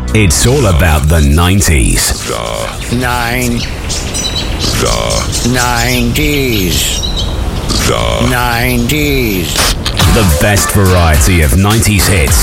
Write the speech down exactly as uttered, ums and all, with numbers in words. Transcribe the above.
It's all about the nineties. The Nine. The Nineties. The Nineties. The best variety of nineties hits.